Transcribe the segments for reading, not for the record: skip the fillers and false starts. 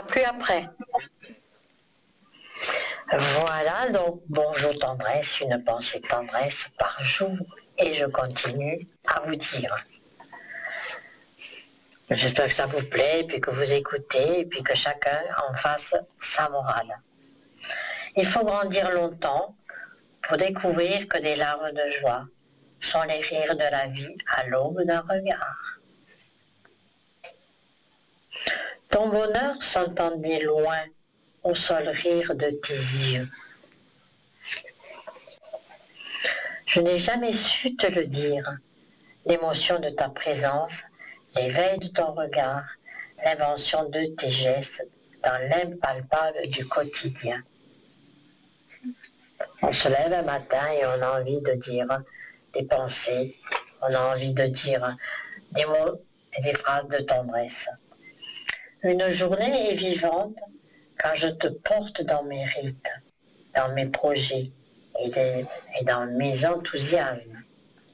Ah, plus après. Voilà, donc bonjour tendresse, une pensée tendresse par jour. Et je continue à vous dire. J'espère que ça vous plaît, et puis que vous écoutez, et puis que chacun en fasse sa morale. Il faut grandir longtemps pour découvrir que des larmes de joie sont les rires de la vie à l'aube d'un regard. Ton bonheur s'entendait loin au seul rire de tes yeux. Je n'ai jamais su te le dire, l'émotion de ta présence, l'éveil de ton regard, l'invention de tes gestes dans l'impalpable du quotidien. On se lève un matin et on a envie de dire des pensées, on a envie de dire des mots et des phrases de tendresse. Une journée est vivante quand je te porte dans mes rites, dans mes projets et dans mes enthousiasmes.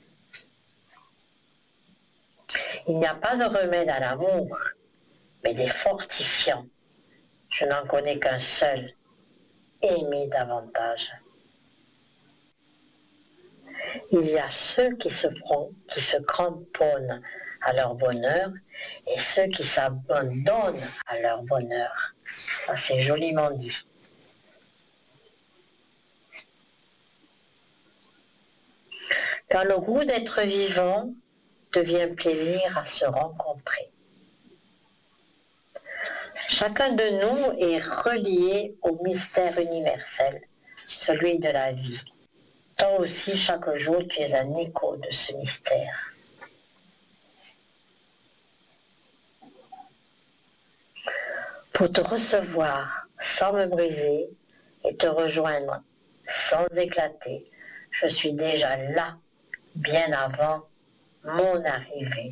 Il n'y a pas de remède à l'amour, mais des fortifiants. Je n'en connais qu'un seul, aimer davantage. Il y a ceux qui se cramponnent à leur bonheur et ceux qui s'abandonnent à leur bonheur. Ça, c'est joliment dit. Quand le goût d'être vivant devient plaisir à se rencontrer. Chacun de nous est relié au mystère universel, celui de la vie. Toi aussi, chaque jour, tu es un écho de ce mystère. Pour te recevoir sans me briser et te rejoindre sans éclater, je suis déjà là, bien avant mon arrivée.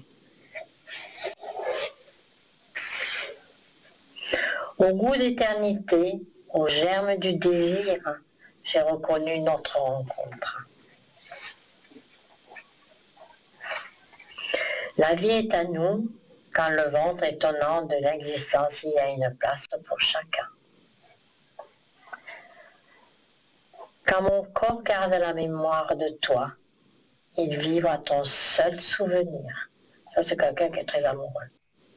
Au goût d'éternité, au germe du désir, j'ai reconnu notre rencontre. La vie est à nous, quand le ventre étonnant de l'existence, il y a une place pour chacun. Quand mon corps garde la mémoire de toi, il vit à ton seul souvenir. Ça, c'est quelqu'un qui est très amoureux.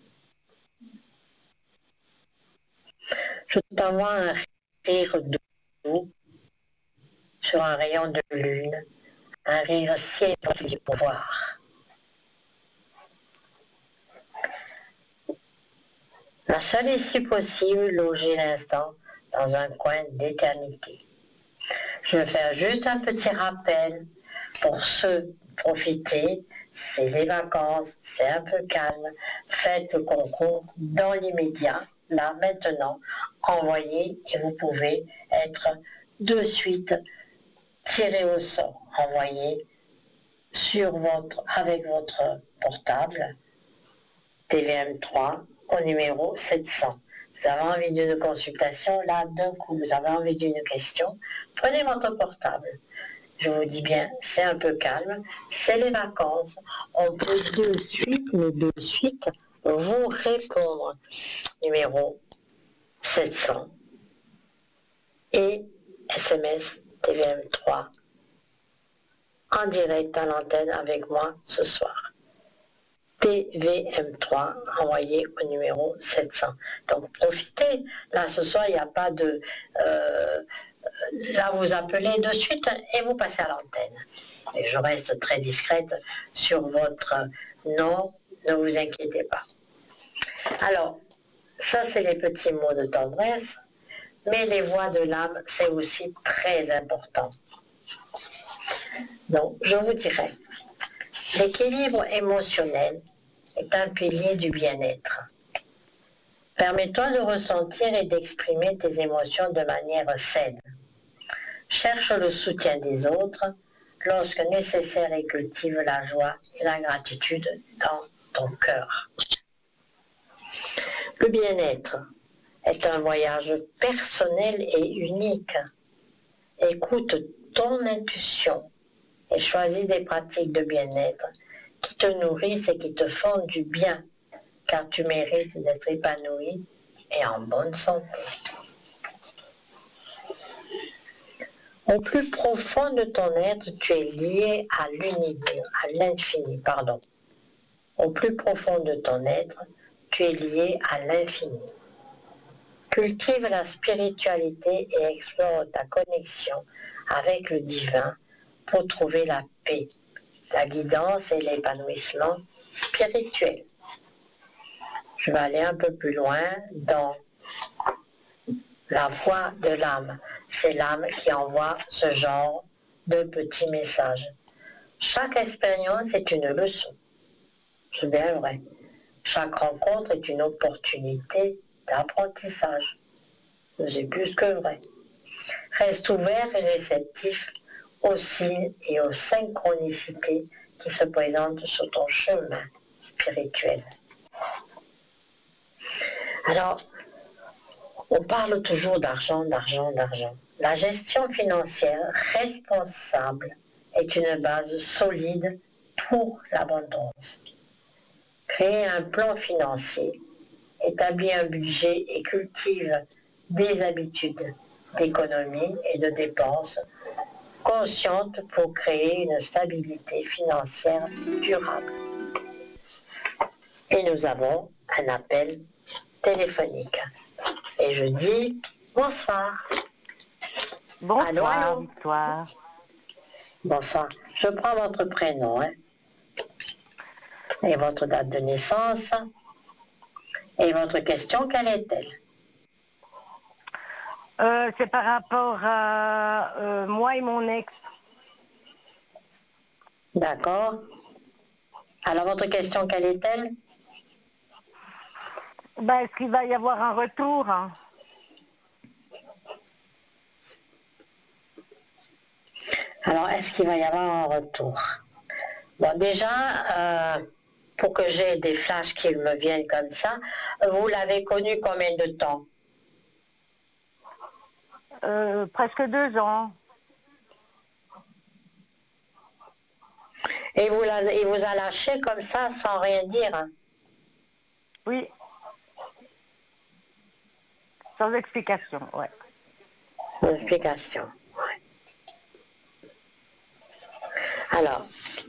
Je t'envoie un rire doux sur un rayon de lune, un rire si épanoui pour voir. La seule issue possible, loger l'instant dans un coin d'éternité. Je vais faire juste un petit rappel pour ceux profiter. C'est les vacances, c'est un peu calme. Faites le concours dans l'immédiat, là, maintenant. Envoyez et vous pouvez être de suite tiré au sort. Envoyez avec votre portable TVM3 au numéro 700. Vous avez envie d'une consultation, là, d'un coup, vous avez envie d'une question, prenez votre portable. Je vous dis bien, c'est un peu calme, c'est les vacances, on peut de suite vous répondre. Numéro 700 et SMS TVM3 en direct à l'antenne avec moi ce soir. TVM3 envoyé au numéro 700. Donc profitez, là ce soir il n'y a pas de... là vous appelez de suite et vous passez à l'antenne. Et je reste très discrète sur votre nom, ne vous inquiétez pas. Alors, ça c'est les petits mots de tendresse, mais les voix de l'âme c'est aussi très important. Donc je vous dirais, l'équilibre émotionnel est un pilier du bien-être. Permets-toi de ressentir et d'exprimer tes émotions de manière saine. Cherche le soutien des autres lorsque nécessaire et cultive la joie et la gratitude dans ton cœur. Le bien-être est un voyage personnel et unique. Écoute ton intuition et choisis des pratiques de bien-être qui te nourrissent et qui te font du bien, car tu mérites d'être épanoui et en bonne santé. Au plus profond de ton être, tu es lié à l'univers, à l'infini, pardon. Au plus profond de ton être, tu es lié à l'infini. Cultive la spiritualité et explore ta connexion avec le divin pour trouver la paix, la guidance et l'épanouissement spirituel. Je vais aller un peu plus loin dans la voix de l'âme. C'est l'âme qui envoie ce genre de petits messages. Chaque expérience est une leçon. C'est bien vrai. Chaque rencontre est une opportunité d'apprentissage. C'est plus que vrai. Reste ouvert et réceptif aux signes et aux synchronicités qui se présentent sur ton chemin spirituel. Alors, on parle toujours d'argent, d'argent, d'argent. La gestion financière responsable est une base solide pour l'abondance. Créer un plan financier, établir un budget et cultive des habitudes d'économie et de dépenses conscientes pour créer une stabilité financière durable. Et nous avons un appel téléphonique. Et je dis bonsoir. Bonsoir, allô, allô. Victoire. Bonsoir. Je prends votre prénom et votre date de naissance. Et votre question, quelle est-elle? C'est par rapport à moi et mon ex. D'accord. Alors votre question, quelle est-elle? Est-ce qu'il va y avoir un retour? Alors, est-ce qu'il va y avoir un retour? Bon, déjà, pour que j'ai des flashs qui me viennent comme ça, vous l'avez connu combien de temps? Presque 2 ans. Et il vous a lâché comme ça, sans rien dire? Oui. Sans explication, ouais. Sans explication, ouais. Alors,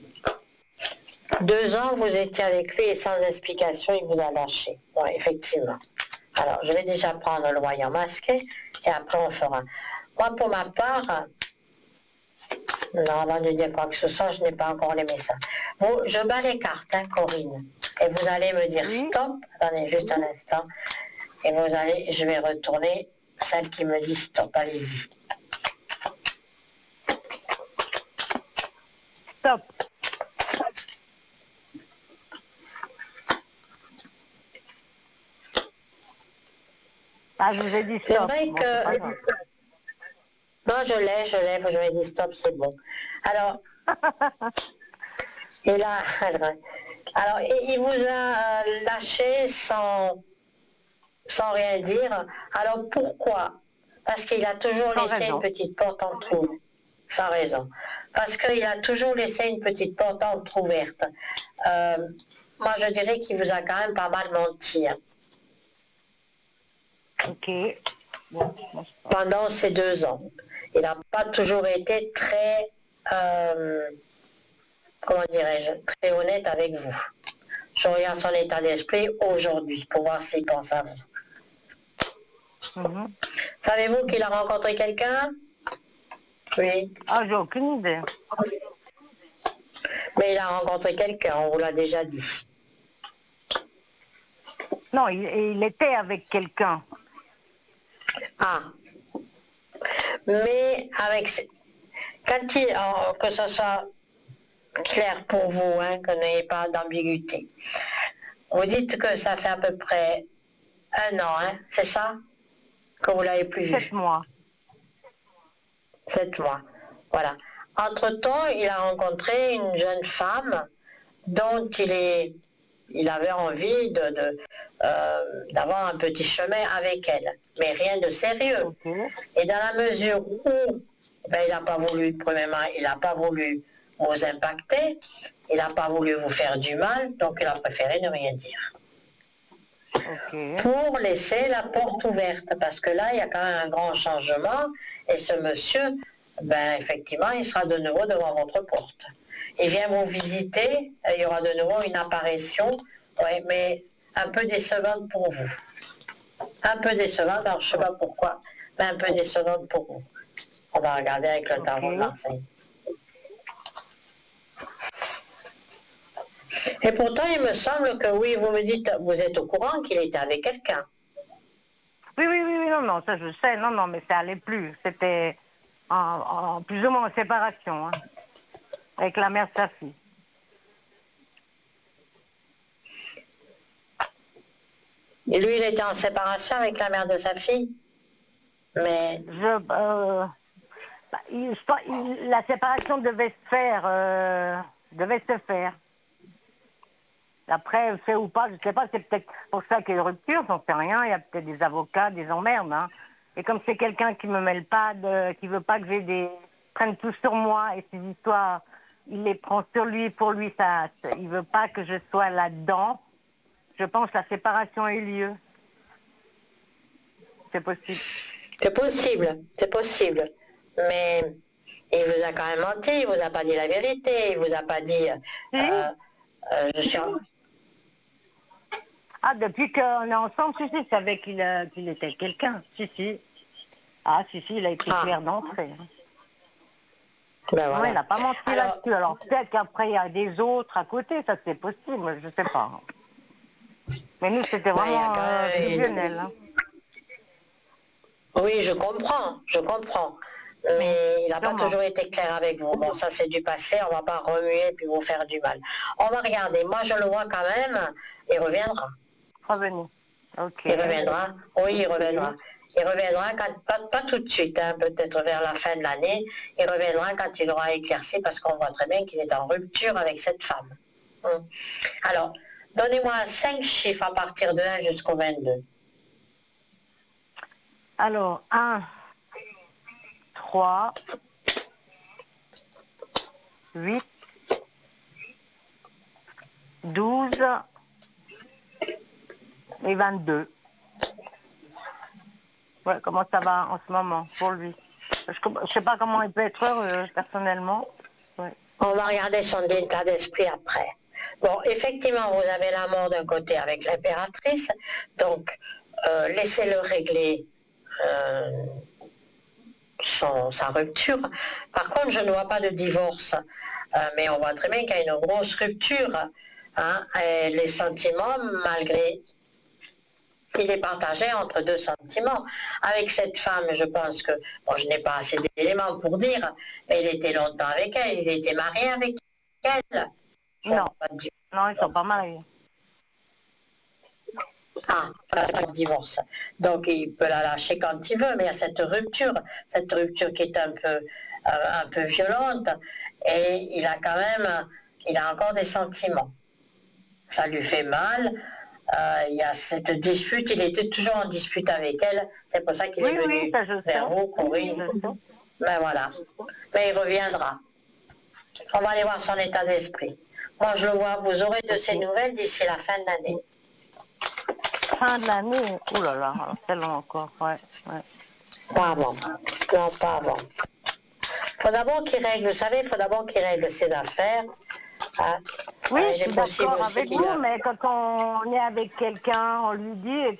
2 ans, vous étiez avec lui et sans explication, il vous a lâché. Oui, effectivement. Alors, je vais déjà prendre le voyant masqué et après on fera. Moi, pour ma part, non, avant de dire quoi que ce soit, je n'ai pas encore les messages. Je bats les cartes, Corinne. Et vous allez me dire Oui. stop. Attendez juste un instant. Et je vais retourner celle qui me dit stop. Allez-y. Stop. Ah, je vous ai dit stop. C'est vrai bon, que... Non, je l'ai, je m'ai dit stop, c'est bon. Alors, et là, alors, il vous a lâché sans rien dire. Alors pourquoi? Parce qu'il a toujours Sans laissé raison. une petite porte entrouverte. Sans raison. Parce qu'il a toujours laissé une petite porte entrouverte. Moi, je dirais qu'il vous a quand même pas mal menti. Ok. Bon, Pendant ces 2 ans. Il n'a pas toujours été très, comment dirais-je, très honnête avec vous. Je regarde son état d'esprit aujourd'hui pour voir s'il pense à vous. Savez-vous qu'il a rencontré quelqu'un? Oui. Ah, j'ai aucune idée. Mais il a rencontré quelqu'un, on vous l'a déjà dit. Non, il était avec quelqu'un. Ah. Mais quand que ce soit clair pour vous, que vous n'ayez pas d'ambiguïté. Vous dites que ça fait à peu près 1 an, c'est ça? Que vous l'avez plus vu? 7 mois. 7 mois, voilà. Entre-temps, il a rencontré une jeune femme dont il avait envie d'avoir un petit chemin avec elle, mais rien de sérieux. Okay. Et dans la mesure où il n'a pas voulu, premièrement, il n'a pas voulu vous impacter, il n'a pas voulu vous faire du mal, donc il a préféré ne rien dire. Ok. pour laisser la porte ouverte, parce que là, il y a quand même un grand changement, et ce monsieur, ben, effectivement, il sera de nouveau devant votre porte. Il vient vous visiter, et il y aura de nouveau une apparition, ouais, mais un peu décevante pour vous. Un peu décevante, alors je ne sais pas pourquoi, mais un peu décevante pour vous. On va regarder avec le tarot de Ok. Marseille. Et pourtant, il me semble que oui, vous me dites, vous êtes au courant qu'il était avec quelqu'un. Oui, oui, oui, oui, non, non, ça je sais, non, non, mais ça allait plus. C'était plus ou moins en séparation, hein, avec la mère de sa fille. Et lui, il était en séparation avec la mère de sa fille. Mais, Bah, la séparation devait se faire. Après, fait ou pas, je sais pas, c'est peut-être pour ça qu'il y a une rupture, j'en sais rien, il y a peut-être des avocats, des emmerdes, hein. Et comme c'est quelqu'un qui me mêle pas, qui veut pas que prenne tout sur moi et ces histoires, il les prend sur lui, pour lui, il veut pas que je sois là-dedans, je pense que la séparation a eu lieu. C'est possible. c'est possible, c'est possible. Mais il vous a quand même menti, il vous a pas dit la vérité, il vous a pas dit, Si. je suis en... Ah, depuis qu'on est ensemble, si, je savais qu'il était quelqu'un. Si, si. Ah, si, il a été Ah, clair d'entrée, hein. ben Non, il voilà. n'a pas menti Alors, là-dessus. Alors peut-être qu'après, il y a des autres à côté, ça c'est possible, je ne sais pas. Mais nous, c'était ben, il y a vraiment quand même... fusionnel, hein. Oui, je comprends, je comprends. Mm. Mais il n'a pas Sûrement. toujours été clair avec vous. Bon, ça c'est du passé, on va pas remuer puis vous faire du mal. On va regarder, moi je le vois quand même, il reviendra. Revenez. Ok. Il reviendra, oui, il reviendra. Oui. Il reviendra pas tout de suite, hein, peut-être vers la fin de l'année. Il reviendra quand il aura éclairci, parce qu'on voit très bien qu'il est en rupture avec cette femme. Alors, donnez-moi 5 chiffres à partir de 1 jusqu'au 22. Alors, 1, 3, 8, 12 et 22. Ouais, comment ça va en ce moment pour lui? Je sais pas comment il peut être heureux, personnellement. Ouais. On va regarder son état d'esprit après. Bon, effectivement, vous avez la mort d'un côté avec l'impératrice, donc laissez-le régler sa rupture. Par contre, je ne vois pas de divorce, mais on voit très bien qu'il y a une grosse rupture, hein, et les sentiments, malgré... Il est partagé entre deux sentiments. Avec cette femme, je pense que, bon, je n'ai pas assez d'éléments pour dire, mais il était longtemps avec elle, il était marié avec elle. Non, Pas de divorce. non, ils sont pas mariés. Ah, pas de divorce. Donc il peut la lâcher quand il veut, mais il y a cette rupture qui est un peu violente, et il a quand même, il a encore des sentiments. Ça lui fait mal. Il y a cette dispute, il était toujours en dispute avec elle, c'est pour ça qu'il est Oui, oui, venu ça je sais. vers vous, Corinne. Je sais. Ben voilà. Mais il reviendra. On va aller voir son état d'esprit. Moi je le vois, vous aurez de ses Ok. nouvelles d'ici la fin de l'année. Fin de l'année, oh là là, alors c'est long encore, ouais, ouais. Pas avant. Non, pas avant. Il faut d'abord qu'il règle, vous savez, il faut d'abord qu'il règle ses affaires. Hein. Oui, Il je est suis possible d'accord aussi avec qu'il vous, a... mais quand on est avec quelqu'un, on lui dit,